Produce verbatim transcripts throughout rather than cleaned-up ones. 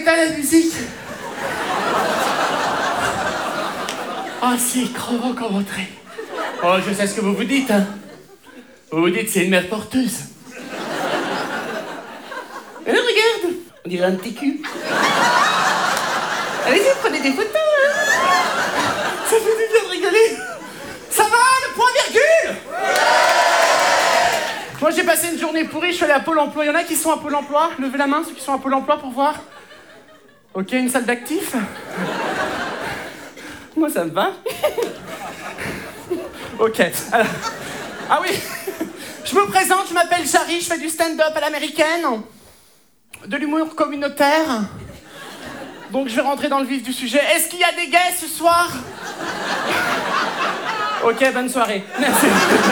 éteint la musique. Ah, si, crevant comme entrée. Oh, je sais ce que vous vous dites, hein. Vous vous dites, c'est une mère porteuse. Et là, regarde, on dirait un petit cul. Allez-y, prenez des photos, hein. Ça fait du bien de rigoler. Ça va, le point virgule? Moi, j'ai passé une journée pourrie, je suis allé à Pôle emploi. Il y en a qui sont à Pôle emploi? Levez la main, ceux qui sont à Pôle emploi, pour voir. Ok, une salle d'actifs. Moi, ça me va. Ok, alors... Ah oui, je me présente, je m'appelle Jarry, je fais du stand-up à l'américaine. De l'humour communautaire. Donc, je vais rentrer dans le vif du sujet. Est-ce qu'il y a des gays ce soir? Ok, bonne soirée. Merci.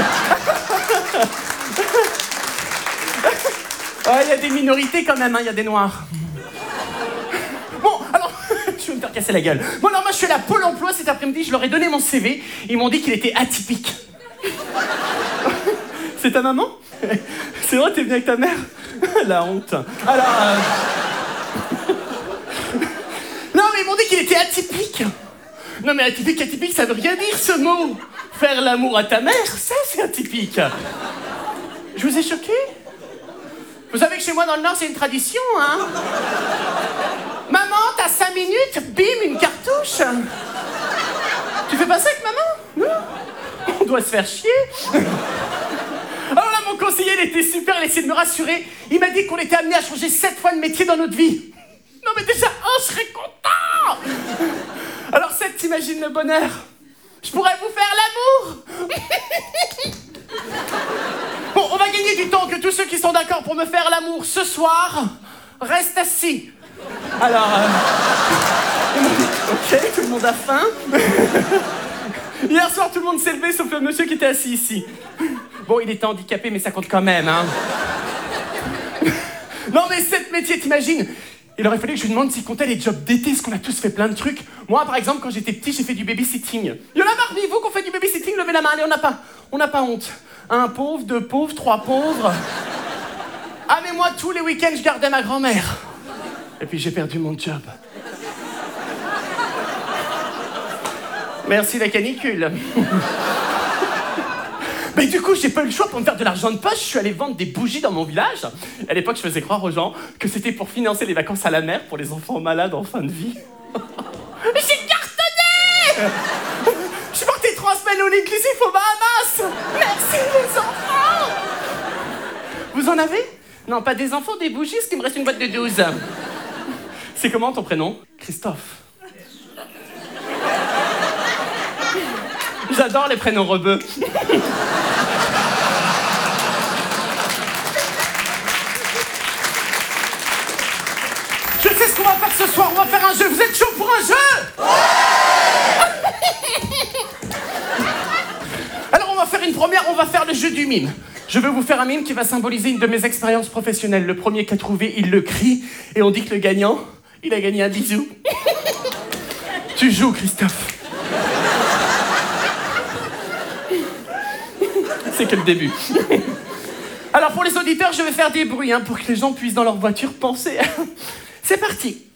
Oh, il y a des minorités quand même, hein, il y a des noirs. Bon, alors, je vais me faire casser la gueule. Bon, alors moi, je suis allé à Pôle emploi cet après-midi, je leur ai donné mon C V. Ils m'ont dit qu'il était atypique. C'est ta maman? C'est vrai, t'es venu avec ta mère? La honte. Alors... Euh... Non, mais ils m'ont dit qu'il était atypique. Non, mais atypique, atypique, ça veut rien dire, ce mot. Faire l'amour à ta mère, ça, c'est atypique. Je vous ai choqué? Vous savez que chez moi, dans le Nord, c'est une tradition, hein? Maman, t'as cinq minutes, bim, une cartouche. Tu fais pas ça avec maman? Non? On doit se faire chier. Alors là, mon conseiller, il était super, il essayait de me rassurer. Il m'a dit qu'on était amené à changer sept fois de métier dans notre vie. Non, mais déjà, un, je serais content. Alors, sept, t'imagines le bonheur? Je pourrais vous faire l'amour. Bon, on va gagner du temps, que tous ceux qui sont d'accord pour me faire l'amour ce soir restent assis. Alors, euh... ok, tout le monde a faim. Hier soir, tout le monde s'est levé, sauf le monsieur qui était assis ici. Bon, il était handicapé, mais ça compte quand même, hein. Non, mais sept métiers, t'imagines? Il aurait fallu que je lui demande s'il comptait les jobs d'été, parce qu'on a tous fait plein de trucs. Moi, par exemple, quand j'étais petit, j'ai fait du babysitting. Il y en a parmi vous qui ont fait du babysitting, levez la main, allez, on n'a pas, on n'a pas honte. Un pauvre, deux pauvres, trois pauvres. Ah, mais moi, tous les week-ends, je gardais ma grand-mère. Et puis, j'ai perdu mon job. Merci la canicule. Mais du coup, j'ai pas eu le choix pour me faire de l'argent de poche. Je suis allé vendre des bougies dans mon village. À l'époque, je faisais croire aux gens que c'était pour financer les vacances à la mer pour les enfants malades en fin de vie. Mais j'ai cartonné! Je suis parti trois semaines au inclusif aux Bahamas. Merci les enfants! Vous en avez? Non, pas des enfants, des bougies, parce qu'il me reste une boîte de douze. C'est comment ton prénom? Christophe. J'adore les prénoms rebeux. Je sais ce qu'on va faire ce soir, on va faire un jeu. Vous êtes chaud pour un jeu? Ouais! Alors on va faire une première, on va faire le jeu du mime. Je veux vous faire un mime qui va symboliser une de mes expériences professionnelles. Le premier qui a trouvé, il le crie. Et on dit que le gagnant, il a gagné un bisou. Tu joues, Christophe. C'est que le début. Alors pour les auditeurs, je vais faire des bruits hein, pour que les gens puissent dans leur voiture penser. C'est parti.